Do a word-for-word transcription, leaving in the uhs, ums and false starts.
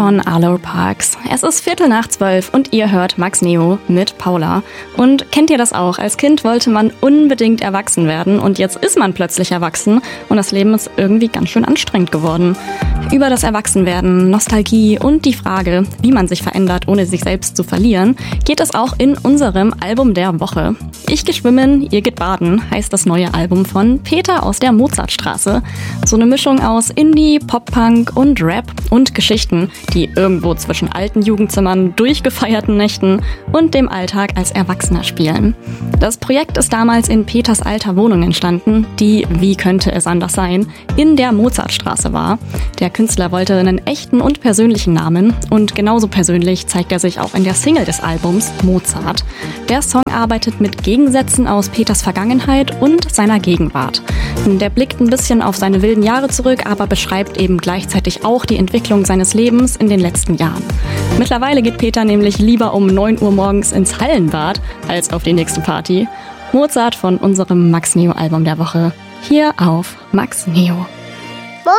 von Arlo Parks. Es ist Viertel nach zwölf und ihr hört Max Neo mit Paula. Und kennt ihr das auch? Als Kind wollte man unbedingt erwachsen werden und jetzt ist man plötzlich erwachsen und das Leben ist irgendwie ganz schön anstrengend geworden. Über das Erwachsenwerden, Nostalgie und die Frage, wie man sich verändert, ohne sich selbst zu verlieren, geht es auch in unserem Album der Woche. Ich geh schwimmen, ihr geht baden, heißt das neue Album von Peter aus der Mozartstraße. So eine Mischung aus Indie, Pop-Punk und Rap und Geschichten, die irgendwo zwischen alten Jugendzimmern, durchgefeierten Nächten und dem Alltag als Erwachsener spielen. Das Projekt ist damals in Peters alter Wohnung entstanden, die, wie könnte es anders sein, in der Mozartstraße war. Der Künstler wollte einen echten und persönlichen Namen und genauso persönlich zeigt er sich auch in der Single des Albums Mozart. Der Song arbeitet mit Gegensätzen aus Peters Vergangenheit und seiner Gegenwart. Der blickt ein bisschen auf seine wilden Jahre zurück, aber beschreibt eben gleichzeitig auch die Entwicklung seines Lebens in den letzten Jahren. Mittlerweile geht Peter nämlich lieber um neun Uhr morgens ins Hallenbad als auf die nächste Party. Mozart von unserem Max Neo Album der Woche. Hier auf Max Neo.